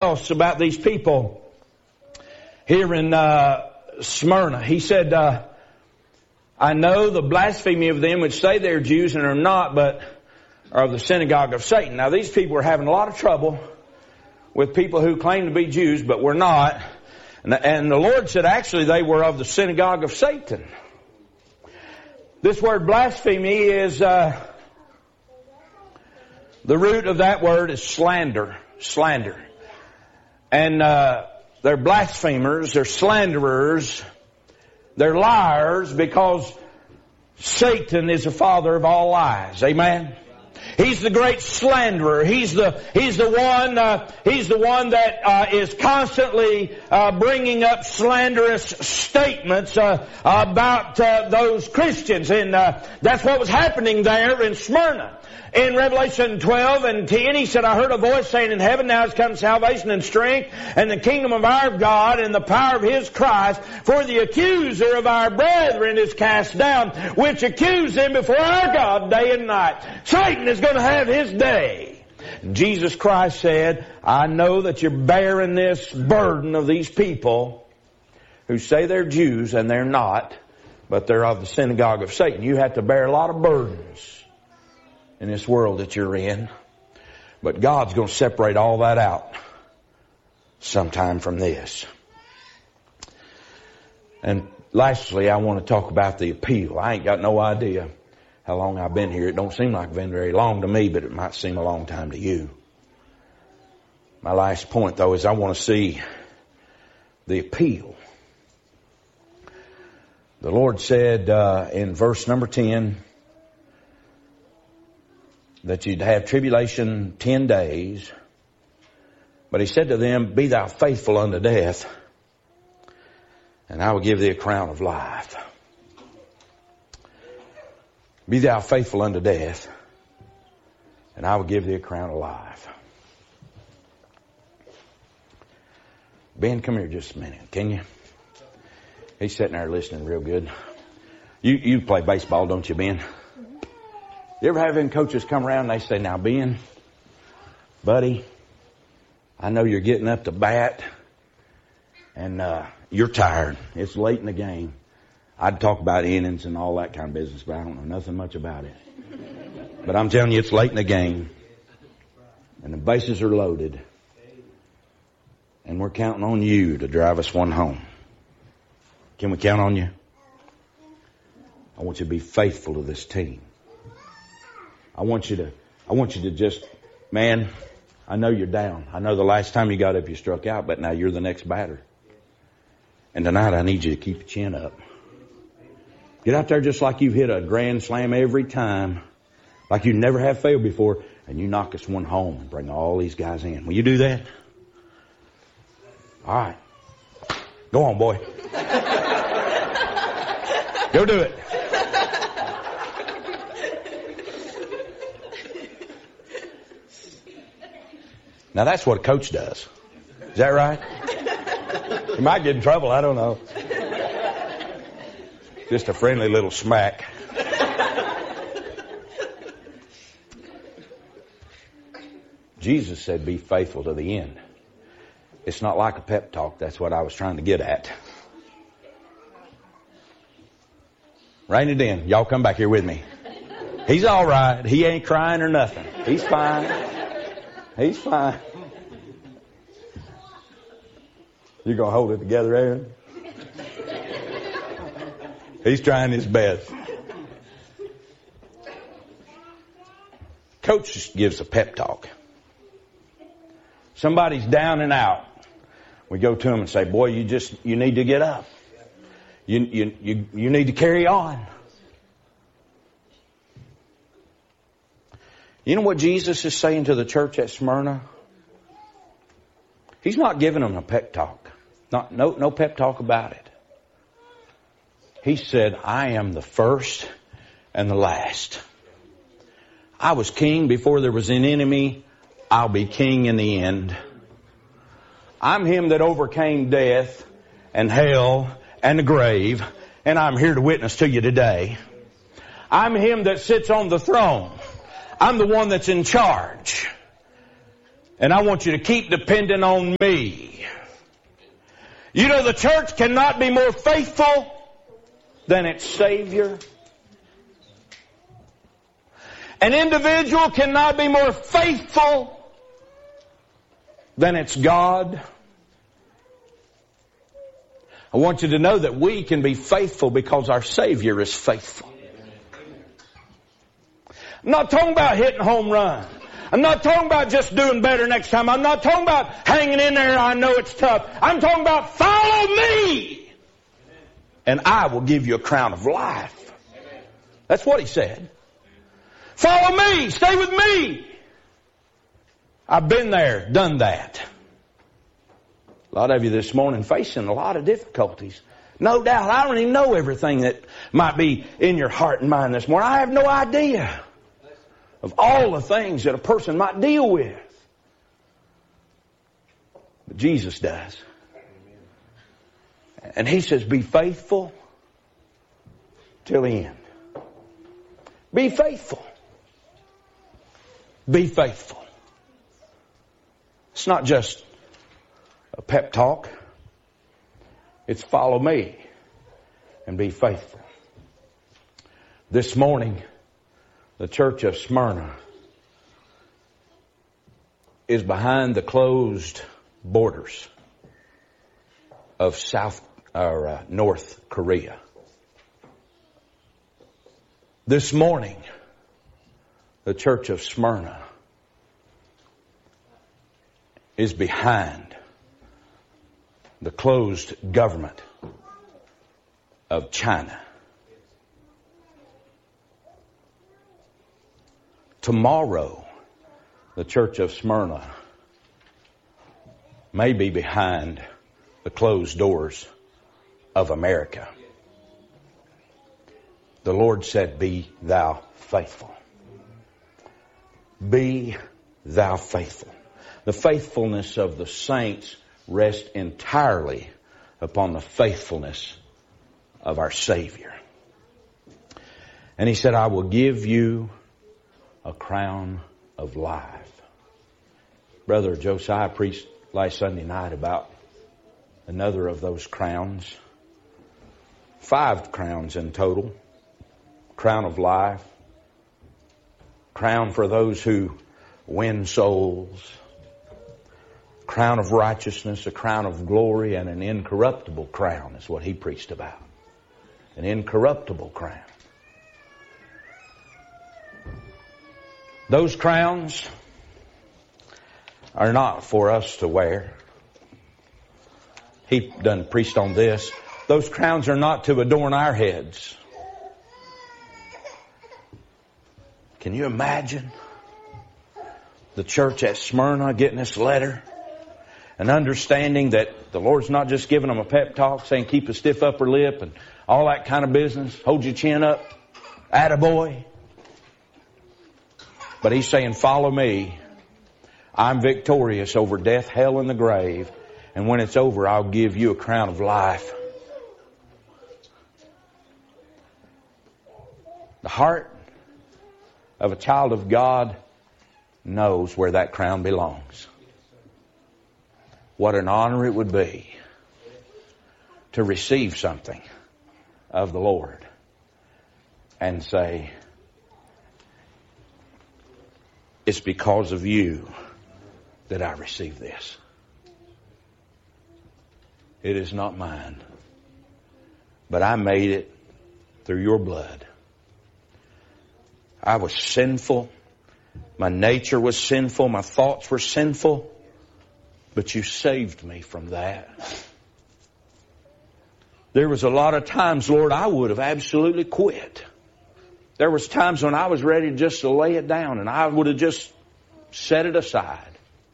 else about these people here in Smyrna. He said, I know the blasphemy of them which say they're Jews and are not, but are of the synagogue of Satan. Now these people were having a lot of trouble with people who claim to be Jews, but were not. And the Lord said actually they were of the synagogue of Satan. This word blasphemy is, the root of that word is slander. Slander. And they're blasphemers, they're slanderers, they're liars because Satan is the father of all lies. Amen? He's the great slanderer. He's the one that is constantly bringing up slanderous statements about those Christians, and that's what was happening there in Smyrna. In Revelation 12 and 10, he said, I heard a voice saying in heaven, now has come salvation and strength and the kingdom of our God and the power of His Christ, for the accuser of our brethren is cast down, which accuse them before our God day and night. Satan is going to have his day. Jesus Christ said, I know that you're bearing this burden of these people who say they're Jews and they're not, but they're of the synagogue of Satan. You have to bear a lot of burdens in this world that you're in. But God's going to separate all that out sometime from this. And lastly, I want to talk about the appeal. I ain't got no idea how long I've been here. It don't seem like it's been very long to me, but it might seem a long time to you. My last point, though, is I want to see the appeal. The Lord said in verse number 10, that you'd have tribulation 10 days. But He said to them, be thou faithful unto death, and I will give thee a crown of life. Be thou faithful unto death, and I will give thee a crown of life. Ben, come here just a minute, can you? He's sitting there listening real good. You play baseball, don't you, Ben? You ever have any coaches come around and they say, now Ben, buddy, I know you're getting up to bat and you're tired. It's late in the game. I'd talk about innings and all that kind of business, but I don't know nothing much about it. But I'm telling you, it's late in the game and the bases are loaded and we're counting on you to drive us one home. Can we count on you? I want you to be faithful to this team. I want you to just, man, I know you're down. I know the last time you got up you struck out, but now you're the next batter. And tonight I need you to keep your chin up. Get out there just like you've hit a grand slam every time, like you never have failed before, and you knock us one home and bring all these guys in. Will you do that? All right. Go on, boy. Go do it. Now that's what a coach does. Is that right? You might get in trouble, I don't know. Just a friendly little smack. Jesus said be faithful to the end. It's not like a pep talk. That's what I was trying to get at. Rein it in. Y'all come back here with me. He's all right. He ain't crying or nothing. He's fine. He's fine. You gonna hold it together, Aaron? He's trying his best. Coach just gives a pep talk. Somebody's down and out. We go to him and say, boy, you need to get up. You need to carry on. You know what Jesus is saying to the church at Smyrna? He's not giving them a pep talk. No pep talk about it. He said, I am the first and the last. I was king before there was an enemy. I'll be king in the end. I'm him that overcame death and hell and the grave, and I'm here to witness to you today. I'm him that sits on the throne. I'm the one that's in charge. And I want you to keep depending on me. You know, the church cannot be more faithful than its Savior. An individual cannot be more faithful than its God. I want you to know that we can be faithful because our Savior is faithful. I'm not talking about hitting home run. I'm not talking about just doing better next time. I'm not talking about hanging in there. I know it's tough. I'm talking about follow me, and I will give you a crown of life. That's what he said. Follow me. Stay with me. I've been there, done that. A lot of you this morning facing a lot of difficulties. No doubt. I don't even know everything that might be in your heart and mind this morning. I have no idea of all the things that a person might deal with. But Jesus does. And he says, be faithful till the end. Be faithful. Be faithful. It's not just a pep talk. It's follow me and be faithful. This morning, the church of Smyrna is behind the closed borders of North Korea. This morning, the church of Smyrna is behind the closed government of China. Tomorrow, the church of Smyrna may be behind the closed doors of America. The Lord said, be thou faithful. Be thou faithful. The faithfulness of the saints rests entirely upon the faithfulness of our Savior. And he said, I will give you a crown of life. Brother Josiah preached last Sunday night about another of those crowns. 5 crowns in total. Crown of life. Crown for those who win souls. Crown of righteousness, a crown of glory, and an incorruptible crown is what he preached about. An incorruptible crown. Those crowns are not for us to wear. He done preached on this. Those crowns are not to adorn our heads. Can you imagine the church at Smyrna getting this letter and understanding that the Lord's not just giving them a pep talk saying keep a stiff upper lip and all that kind of business, hold your chin up, attaboy. But he's saying, follow me. I'm victorious over death, hell, and the grave. And when it's over, I'll give you a crown of life. The heart of a child of God knows where that crown belongs. What an honor it would be to receive something of the Lord and say, it's because of you that I received this. It is not mine, but I made it through your blood. I was sinful. My nature was sinful. My thoughts were sinful. But you saved me from that. There was a lot of times, Lord, I would have absolutely quit. There was times when I was ready just to lay it down and I would have just set it aside.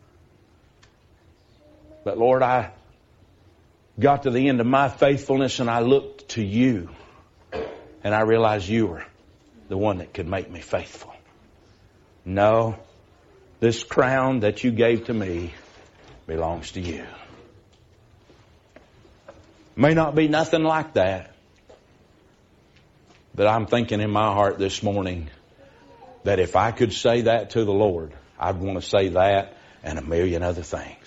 But Lord, I got to the end of my faithfulness and I looked to you and I realized you were the one that could make me faithful. No, this crown that you gave to me belongs to you. May not be nothing like that. But I'm thinking in my heart this morning that if I could say that to the Lord, I'd want to say that and a million other things.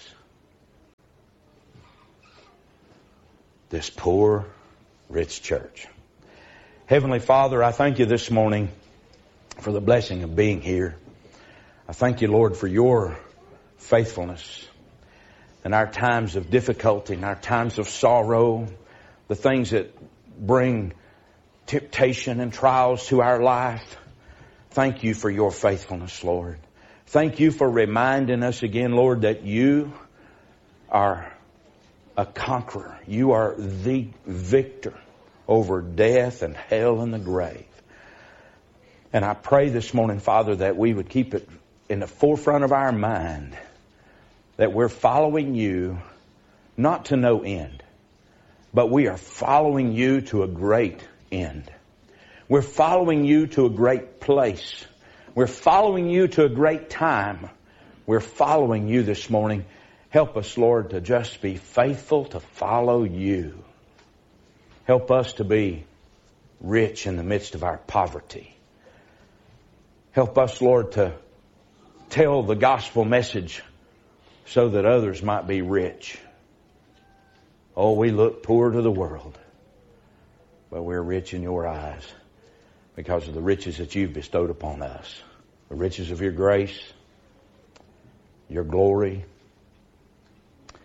This poor, rich church. Heavenly Father, I thank you this morning for the blessing of being here. I thank you, Lord, for your faithfulness in our times of difficulty, in our times of sorrow, the things that bring temptation and trials to our life. Thank you for your faithfulness, Lord. Thank you for reminding us again, Lord, that you are a conqueror. You are the victor over death and hell and the grave. And I pray this morning, Father, that we would keep it in the forefront of our mind that we're following you not to no end, but we are following you to a great end. We're following you to a great place. We're following you to a great time. We're following you this morning. Help us, Lord, to just be faithful to follow you. Help us to be rich in the midst of our poverty. Help us, Lord, to tell the gospel message so that others might be rich. Oh, we look poor to the world, but we're rich in your eyes because of the riches that you've bestowed upon us. The riches of your grace, your glory.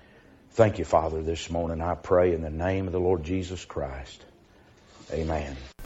Thank you, Father, this morning. I pray in the name of the Lord Jesus Christ. Amen.